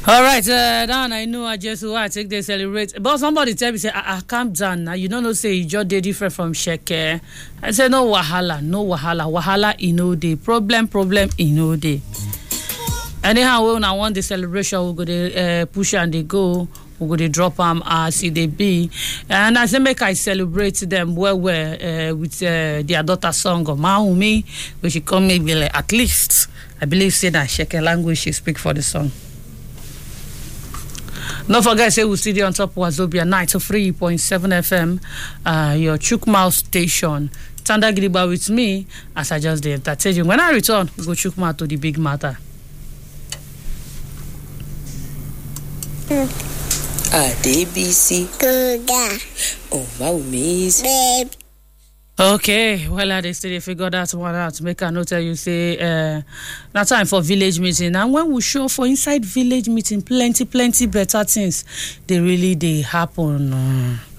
All right, now I know I just who I take they celebrate. But somebody tell me say, calm down now. You don't know say you just did different from Sheke. I say no wahala, wahala in no day. Problem in no day. Anyhow, when I want the celebration, we go to push and they go. We go to drop them as they be, and I say make I celebrate them well with their daughter song of Maumi, which she come maybe like, at least I believe say that Sheke language she speak for the song. Don't forget, say we'll see you on top of Wazobia 93.7 FM, your Chukmau station. Tanda Griba with me as I just did entertain you. When I return, we go Chukmau to the big matter. DBC. Oh, wow, miss. Okay, well, I still figure that one out. Make a note tell you say, now time for village meeting. And when we show for inside village meeting, plenty better things. They really happen.